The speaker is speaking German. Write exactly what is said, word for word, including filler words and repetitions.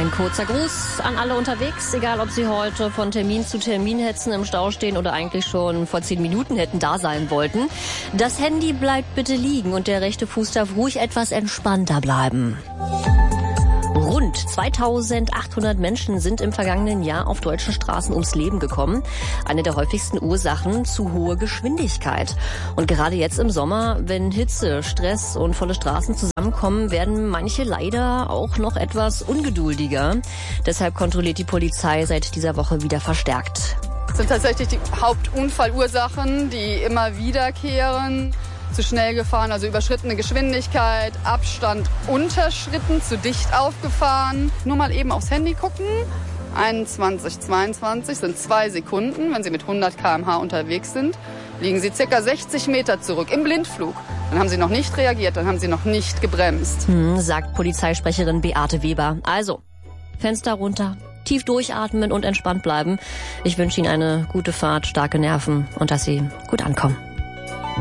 Ein kurzer Gruß an alle unterwegs, egal ob Sie heute von Termin zu Termin hetzen, im Stau stehen oder eigentlich schon vor zehn Minuten hätten da sein wollten. Das Handy bleibt bitte liegen und der rechte Fuß darf ruhig etwas entspannter bleiben. Rund zweitausendachthundert Menschen sind im vergangenen Jahr auf deutschen Straßen ums Leben gekommen. Eine der häufigsten Ursachen: zu hohe Geschwindigkeit. Und gerade jetzt im Sommer, wenn Hitze, Stress und volle Straßen zusammenkommen, werden manche leider auch noch etwas ungeduldiger. Deshalb kontrolliert die Polizei seit dieser Woche wieder verstärkt. Das sind tatsächlich die Hauptunfallursachen, die immer wiederkehren. Zu schnell gefahren, also überschrittene Geschwindigkeit, Abstand unterschritten, zu dicht aufgefahren. Nur mal eben aufs Handy gucken. einundzwanzig zweiundzwanzig sind zwei Sekunden. Wenn Sie mit hundert Kilometer pro Stunde unterwegs sind, liegen Sie ca. sechzig Meter zurück im Blindflug. Dann haben Sie noch nicht reagiert, dann haben Sie noch nicht gebremst. Hm, sagt Polizeisprecherin Beate Weber. Also, Fenster runter, tief durchatmen und entspannt bleiben. Ich wünsche Ihnen eine gute Fahrt, starke Nerven und dass Sie gut ankommen.